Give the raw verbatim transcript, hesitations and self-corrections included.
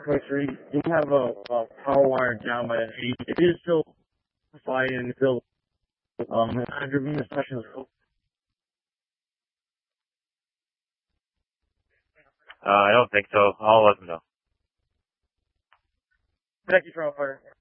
quick, you you have a, a power wire down by an eight. It is still fine and still um driven this session. Uh, I don't think so. I'll let them know. Thank you, Trial Fighter.